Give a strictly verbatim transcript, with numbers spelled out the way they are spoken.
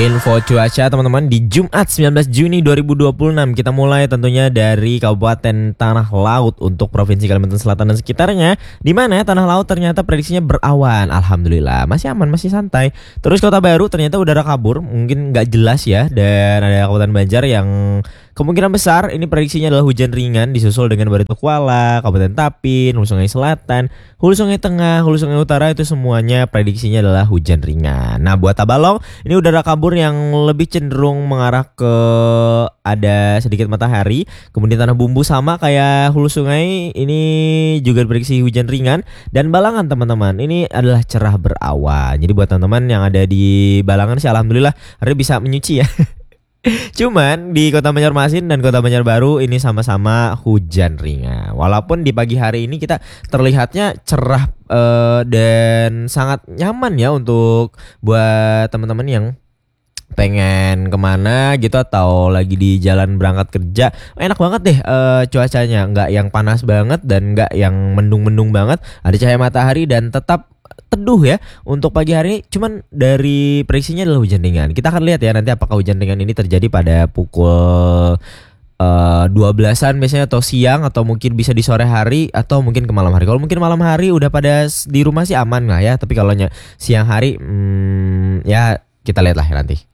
Info cuaca teman-teman di Jumat sembilan belas Juni dua ribu dua puluh enam. Kita mulai tentunya dari Kabupaten Tanah Laut untuk Provinsi Kalimantan Selatan dan sekitarnya, di mana Tanah Laut ternyata prediksinya berawan. Alhamdulillah masih aman, masih santai. Terus Kota Baru ternyata udara kabur, mungkin nggak jelas ya. Dan ada Kabupaten Banjar yang kemungkinan besar ini prediksinya adalah hujan ringan, disusul dengan Barito Kuala, Kabupaten Tapin, Hulu Sungai Selatan, Hulu Sungai Tengah, Hulu Sungai Utara, itu semuanya prediksinya adalah hujan ringan. Nah buat Tabalong ini udara kabur yang lebih cenderung mengarah ke ada sedikit matahari. Kemudian Tanah Bumbu sama kayak Hulu Sungai, ini juga prediksi hujan ringan. Dan Balangan teman-teman, ini adalah cerah berawan. Jadi buat teman-teman yang ada di Balangan sih alhamdulillah hari bisa menyuci ya. Cuman di Kota Banjarmasin dan Kota Banjarbaru ini sama-sama hujan ringan. Walaupun di pagi hari ini kita terlihatnya cerah uh, dan sangat nyaman ya untuk buat teman-teman yang pengen kemana gitu atau lagi di jalan berangkat kerja. Enak banget deh uh, cuacanya, nggak yang panas banget dan nggak yang mendung-mendung banget. Ada cahaya matahari dan tetap teduh ya untuk pagi hari. Cuman dari prediksinya adalah hujan ringan. Kita akan lihat ya nanti apakah hujan ringan ini terjadi pada pukul uh, dua belasan biasanya atau siang, atau mungkin bisa di sore hari atau mungkin ke malam hari. Kalau mungkin malam hari udah pada di rumah sih aman lah ya. Tapi kalau siang hari hmm, ya kita lihat lah ya nanti.